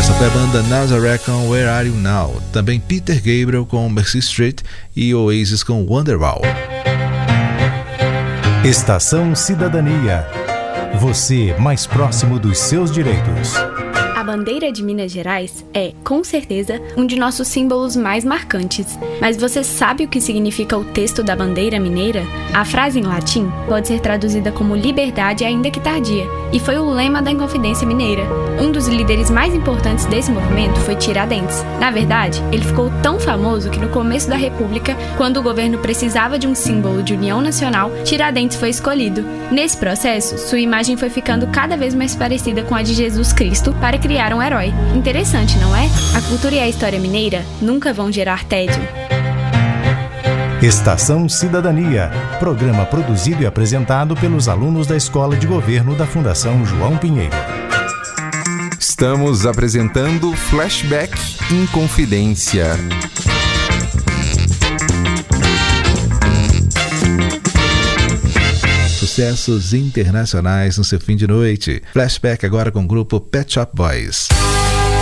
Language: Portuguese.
Essa foi a banda Nazareth com Where Are You Now? Também Peter Gabriel com Mercy Street e Oasis com Wonderwall. Estação Cidadania. Você mais próximo dos seus direitos. A bandeira de Minas Gerais é, com certeza, um de nossos símbolos mais marcantes. Mas você sabe o que significa o texto da bandeira mineira? A frase em latim pode ser traduzida como liberdade ainda que tardia, e foi o lema da Inconfidência Mineira. Um dos líderes mais importantes desse movimento foi Tiradentes. Na verdade, ele ficou tão famoso que no começo da República, quando o governo precisava de um símbolo de união nacional, Tiradentes foi escolhido. Nesse processo, sua imagem foi ficando cada vez mais parecida com a de Jesus Cristo para criar um herói. Interessante, não é? A cultura e a história mineira nunca vão gerar tédio. Estação Cidadania, programa produzido e apresentado pelos alunos da Escola de Governo da Fundação João Pinheiro. Estamos apresentando Flashback Inconfidência. Sucessos internacionais no seu fim de noite. Flashback agora com o grupo Pet Shop Boys.